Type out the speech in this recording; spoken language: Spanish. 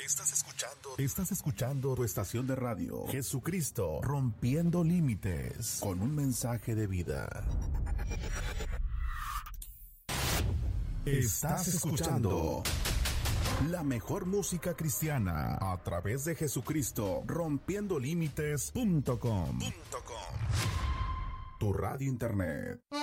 Estás escuchando tu estación de radio, Jesucristo, rompiendo límites, con un mensaje de vida. Estás escuchando la mejor música cristiana a través de Jesucristo, rompiendolímites.com. Tu radio internet.